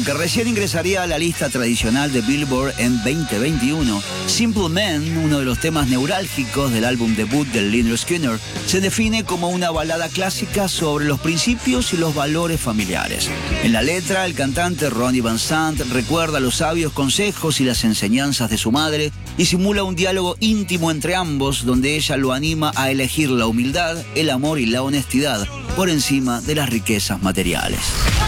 aunque recién ingresaría a la lista tradicional de Billboard en 2021. Simple Man, uno de los temas neurálgicos del álbum debut de Lynyrd Skynyrd, se define como una balada clásica sobre los principios y los valores familiares. En la letra, el cantante Ronnie Van Zant recuerda los sabios consejos y las enseñanzas de su madre y simula un diálogo íntimo entre ambos, donde ella lo anima a elegir la humildad, el amor y la honestidad por encima de las riquezas materiales.